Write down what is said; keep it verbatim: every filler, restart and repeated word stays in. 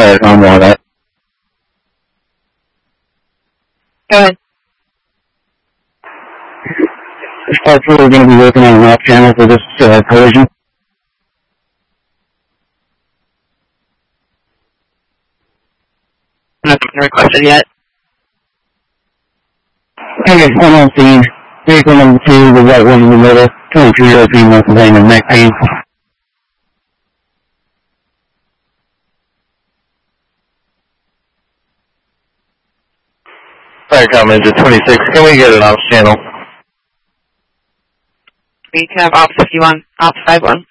ahead on more of that. Go ahead. Hopefully we're going to be working on an off channel for this uh, collision. Nothing requested yet. Okay, I'm on scene. Vehicle number two, the white one in the middle, twenty-three oh three North Lane of neck pain. Fire comments at twenty-six, can we get an off channel? We can have Ops fifty-one, Ops five one.